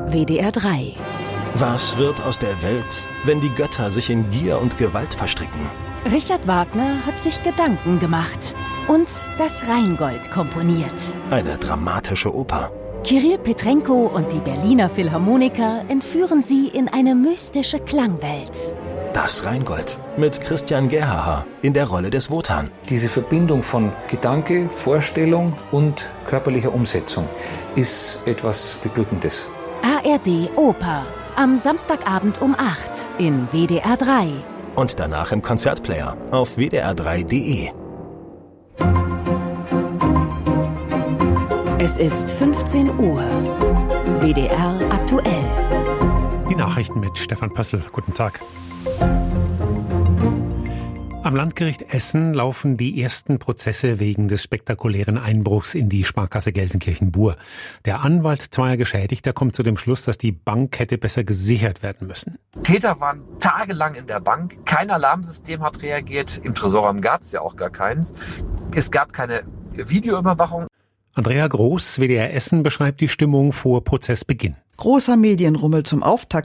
WDR 3. Was wird aus der Welt, wenn die Götter sich in Gier und Gewalt verstricken? Richard Wagner hat sich Gedanken gemacht und das Rheingold komponiert. Eine dramatische Oper. Kirill Petrenko und die Berliner Philharmoniker entführen sie in eine mystische Klangwelt. Das Rheingold mit Christian Gerhaher in der Rolle des Wotan. Diese Verbindung von Gedanke, Vorstellung und körperlicher Umsetzung ist etwas Beglückendes. ARD Oper. Am Samstagabend um 8 in WDR 3. Und danach im Konzertplayer auf wdr3.de. Es ist 15 Uhr. WDR aktuell. Die Nachrichten mit Stefan Pössl. Guten Tag. Am Landgericht Essen laufen die ersten Prozesse wegen des spektakulären Einbruchs in die Sparkasse Gelsenkirchen-Bur. Der Anwalt zweier Geschädigter kommt zu dem Schluss, dass die Bank hätte besser gesichert werden müssen. Täter waren tagelang in der Bank. Kein Alarmsystem hat reagiert. Im Tresorraum gab es ja auch gar keins. Es gab keine Videoüberwachung. Andrea Groß, WDR Essen, beschreibt die Stimmung vor Prozessbeginn. Großer Medienrummel zum Auftakt